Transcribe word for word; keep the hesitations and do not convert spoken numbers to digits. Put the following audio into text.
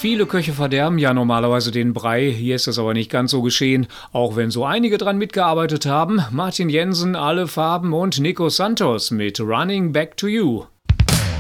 Viele Köche verderben ja normalerweise den Brei, hier ist das aber nicht ganz so geschehen, auch wenn so einige dran mitgearbeitet haben. Martin Jensen, Alle Farben und Nico Santos mit Running Back to You.